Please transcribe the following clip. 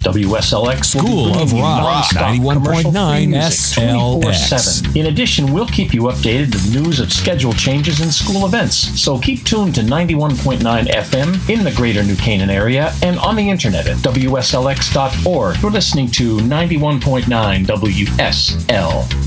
WSLX will be School of bringing you Rock, non-stop 91.9 commercial-free music SLX. 24/7. In addition, we'll keep you updated with news of schedule changes and school events. So keep tuned to 91.9 FM in the greater New Canaan area and on the internet at WSLX.org. You're listening to 91.9 WSL.